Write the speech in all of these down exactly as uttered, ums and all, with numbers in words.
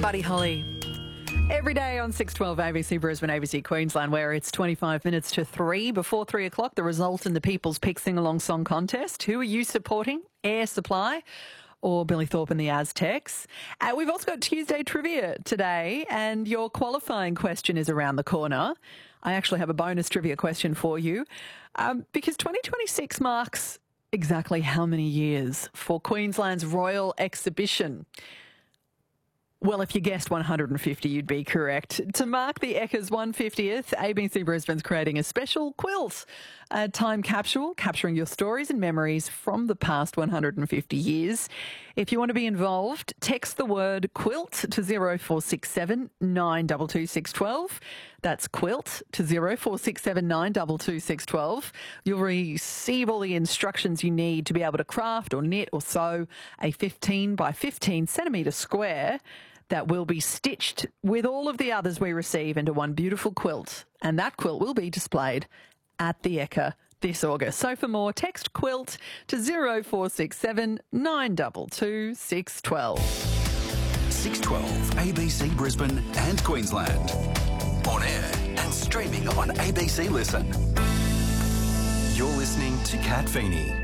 Buddy Holly. Every day on six twelve A B C Brisbane, A B C Queensland, where it's twenty-five minutes to three. Before three o'clock, the result in the People's Pick Sing-Along Song Contest. Who are you supporting? Air Supply or Billy Thorpe and the Aztecs? Uh, we've also got Tuesday trivia today, and your qualifying question is around the corner. I actually have a bonus trivia question for you, um, because twenty twenty-six marks exactly how many years for Queensland's Royal Exhibition? Well, if you guessed one hundred fifty, you'd be correct. To mark the Ekka's one hundred fiftieth, A B C Brisbane's creating a special quilt, a time capsule capturing your stories and memories from the past one hundred fifty years. If you want to be involved, text the word quilt to zero four six seven nine two two six one two. That's quilt to zero four six seven nine two two six one two. You'll receive all the instructions you need to be able to craft or knit or sew a fifteen by fifteen centimetre square that will be stitched with all of the others we receive into one beautiful quilt. And that quilt will be displayed at the Ekka this August. So for more, text quilt to zero four six seven nine two two six one two. six twelve A B C Brisbane and Queensland. On air and streaming on A B C Listen. You're listening to Kat Feeney.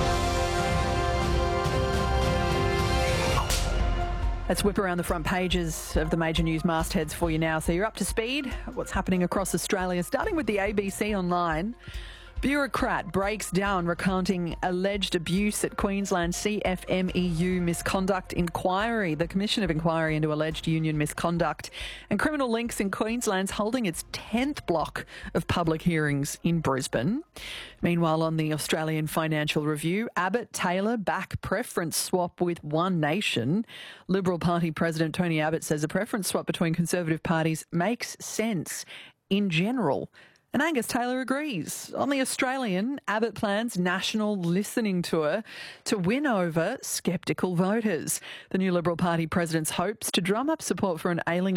Let's whip around the front pages of the major news mastheads for you now, so you're up to speed. What's happening across Australia, starting with the A B C Online. Bureaucrat breaks down recounting alleged abuse at Queensland C F M E U misconduct inquiry. The Commission of Inquiry into alleged union misconduct and criminal links in Queensland's holding its tenth block of public hearings in Brisbane. Meanwhile, on the Australian Financial Review, Abbott-Taylor back preference swap with One Nation. Liberal Party President Tony Abbott says a preference swap between Conservative parties makes sense in general. And Angus Taylor agrees. On the Australian, Abbott plans national listening tour to win over sceptical voters. The new Liberal Party president's hopes to drum up support for an ailing